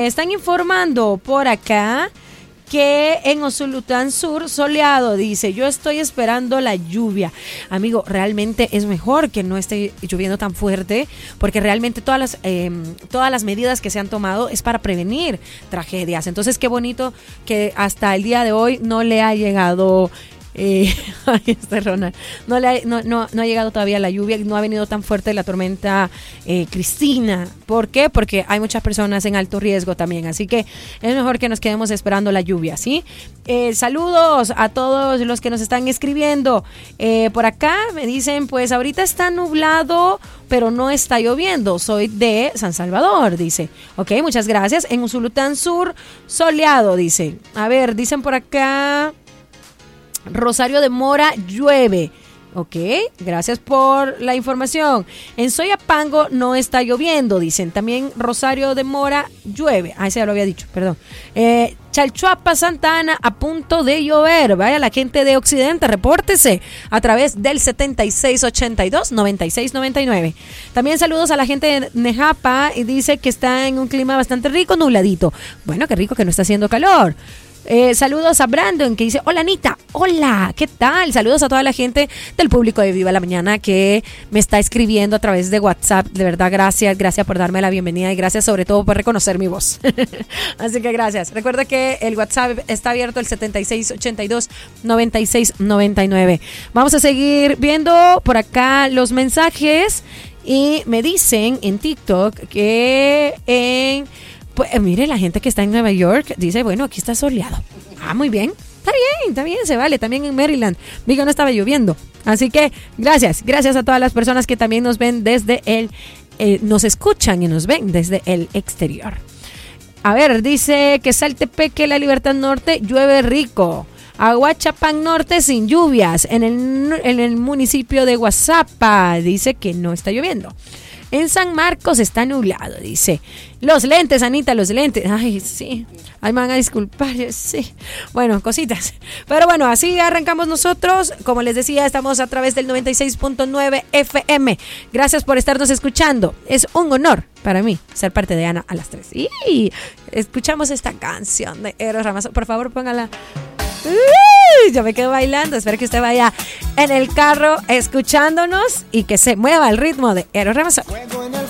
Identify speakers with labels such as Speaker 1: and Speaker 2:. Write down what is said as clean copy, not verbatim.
Speaker 1: Están informando por acá que en Usulután Sur, soleado, dice, yo estoy esperando la lluvia. Amigo, realmente es mejor que no esté lloviendo tan fuerte, porque realmente todas las medidas que se han tomado es para prevenir tragedias. Entonces, qué bonito que hasta el día de hoy no le ha llegado... ahí está Ronald. No ha llegado todavía la lluvia, no ha venido tan fuerte la tormenta Cristina. ¿Por qué? Porque hay muchas personas en alto riesgo también, así que es mejor que nos quedemos esperando la lluvia, ¿sí? Saludos a todos los que nos están escribiendo. Por acá me dicen, pues ahorita está nublado, pero no está lloviendo. Soy de San Salvador, dice. Ok, muchas gracias. En Usulután Sur, soleado, dice. A ver, dicen por acá... Rosario de Mora, llueve. Ok, gracias por la información. En Soyapango no está lloviendo, dicen. También Rosario de Mora, llueve. Ese ya lo había dicho, perdón. Chalchuapa, Santa Ana, a punto de llover. Vaya la gente de Occidente, repórtese a través del 7682-9699. También saludos a la gente de Nejapa y dice que está en un clima bastante rico, nubladito. Bueno, qué rico que no está haciendo calor. Saludos a Brandon que dice, hola Anita, hola, ¿qué tal? Saludos a toda la gente del público de Viva la Mañana que me está escribiendo a través de WhatsApp. De verdad, gracias por darme la bienvenida y gracias sobre todo por reconocer mi voz. Así que gracias. Recuerda que el WhatsApp está abierto, el 7682-9699. Vamos a seguir viendo por acá los mensajes y me dicen en TikTok que pues mire, la gente que está en Nueva York dice, bueno, aquí está soleado. Ah, muy bien. Está bien, se vale. También en Maryland vi que no estaba lloviendo. Así que gracias a todas las personas que también nos ven desde nos escuchan y nos ven desde el exterior. A ver, dice que Saltepeque, La Libertad Norte, llueve rico. Aguachapán Norte sin lluvias. En el municipio de Guazapa dice que no está lloviendo. En San Marcos está nublado, dice. Los lentes, Anita, los lentes. Ay, sí. Ay, me van a disculpar, sí. Bueno, cositas. Pero bueno, así arrancamos nosotros. Como les decía, estamos a través del 96.9 FM. Gracias por estarnos escuchando. Es un honor para mí ser parte de Ana a las 3. Y escuchamos esta canción de Eros Ramazzotti. Por favor, póngala. Yo me quedo bailando. Espero que usted vaya en el carro escuchándonos y que se mueva el ritmo de Eros Ramazzotti.